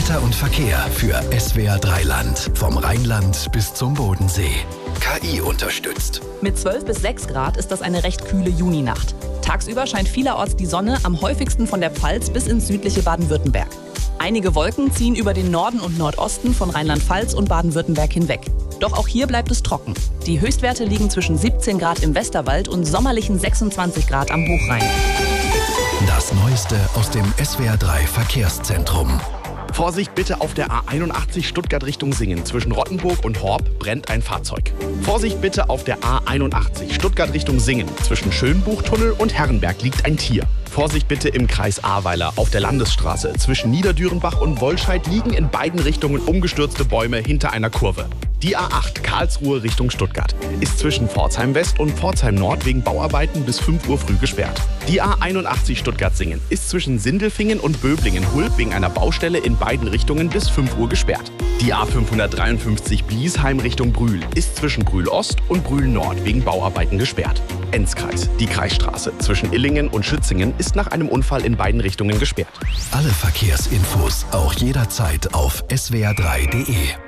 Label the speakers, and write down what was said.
Speaker 1: Wetter und Verkehr für SWR 3 Land. Vom Rheinland bis zum Bodensee. KI unterstützt.
Speaker 2: Mit 12 bis 6 Grad ist das eine recht kühle Juninacht. Tagsüber scheint vielerorts die Sonne, am häufigsten von der Pfalz bis ins südliche Baden-Württemberg. Einige Wolken ziehen über den Norden und Nordosten von Rheinland-Pfalz und Baden-Württemberg hinweg. Doch auch hier bleibt es trocken. Die Höchstwerte liegen zwischen 17 Grad im Westerwald und sommerlichen 26 Grad am Hochrhein.
Speaker 1: Das Neueste aus dem SWR 3 Verkehrszentrum.
Speaker 3: Vorsicht bitte auf der A81 Stuttgart Richtung Singen. Zwischen Rottenburg und Horb brennt ein Fahrzeug. Vorsicht bitte auf der A81 Stuttgart Richtung Singen. Zwischen Schönbuchtunnel und Herrenberg liegt ein Tier. Vorsicht bitte im Kreis Ahrweiler auf der Landesstraße. Zwischen Niederdürenbach und Wollscheid liegen in beiden Richtungen umgestürzte Bäume hinter einer Kurve. Die A8 Karlsruhe Richtung Stuttgart ist zwischen Pforzheim West und Pforzheim Nord wegen Bauarbeiten bis 5 Uhr früh gesperrt. Die A81 Stuttgart-Singen ist zwischen Sindelfingen und Böblingen-Hulb wegen einer Baustelle in beiden Richtungen bis 5 Uhr gesperrt. Die A553 Bliesheim Richtung Brühl ist zwischen Brühl Ost und Brühl Nord wegen Bauarbeiten gesperrt. Enzkreis, die Kreisstraße zwischen Illingen und Schützingen ist nach einem Unfall in beiden Richtungen gesperrt.
Speaker 1: Alle Verkehrsinfos auch jederzeit auf swr3.de.